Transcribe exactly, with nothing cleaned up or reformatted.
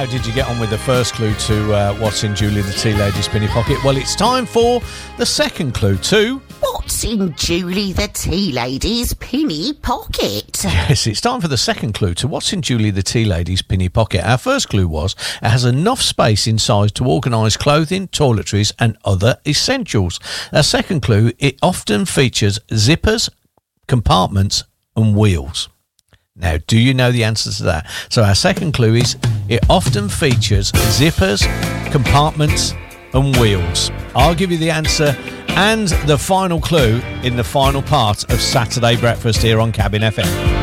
how did you get on with the first clue to uh, what's in Julie the Tea Lady's Penny Pocket? Well, it's time for the second clue to... What's in Julie the Tea Lady's Penny Pocket? Yes, it's time for the second clue to what's in Julie the Tea Lady's Penny Pocket. Our first clue was it has enough space inside to organise clothing, toiletries and other essentials. Our second clue, it often features zippers, compartments and wheels. Now, do you know the answer to that? So our second clue is it often features zippers, compartments and wheels. I'll give you the answer and the final clue in the final part of Saturday Breakfast here on Cabin F M.